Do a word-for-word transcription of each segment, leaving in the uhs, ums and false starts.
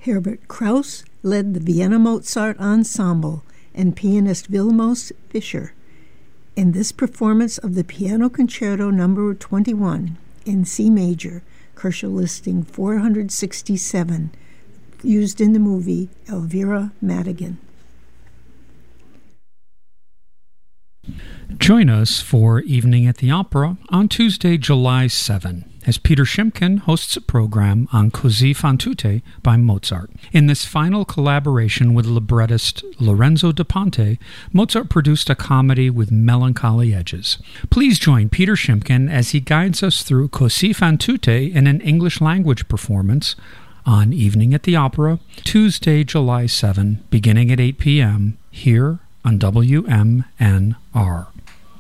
Herbert Krauss led the Vienna Mozart Ensemble and pianist Vilmos Fischer in this performance of the Piano Concerto Number twenty-one in C major, Koelsch listing four hundred sixty-seven, used in the movie Elvira Madigan. Join us for Evening at the Opera on Tuesday, July seventh, as Peter Shimkin hosts a program on Così fan tutte by Mozart. In this final collaboration with librettist Lorenzo da Ponte, Mozart produced a comedy with melancholy edges. Please join Peter Shimkin as he guides us through Così fan tutte in an English-language performance on Evening at the Opera, Tuesday, July seventh, beginning at eight p.m., here on W M N R.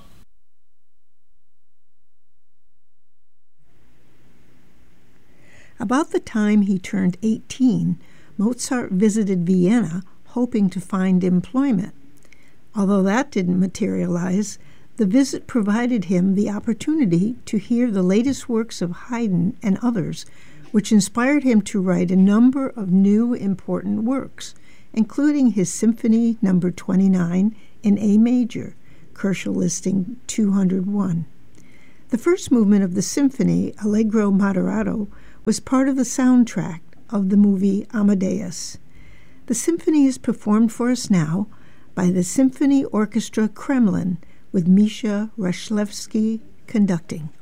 About the time he turned eighteen, Mozart visited Vienna hoping to find employment. Although that didn't materialize, the visit provided him the opportunity to hear the latest works of Haydn and others, which inspired him to write a number of new important works, including his Symphony Number twenty-nine in A major, Koelsch listing two hundred one. The first movement of the symphony, Allegro Moderato, was part of the soundtrack of the movie Amadeus. The symphony is performed for us now by the Symphony Orchestra Kremlin, with Misha Reshlevsky conducting.